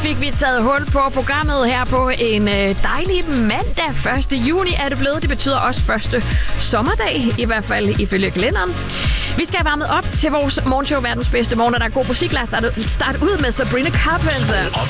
fik vi taget hul på programmet her på en dejlig mandag. 1. juni er det blevet. Det betyder også første sommerdag, i hvert fald ifølge kalenderen. Vi skal have varmet op til vores morgenshow Verdens Bedste Morgen, og der er god musik. Lad os starte ud med Sabrina Carpenter. Op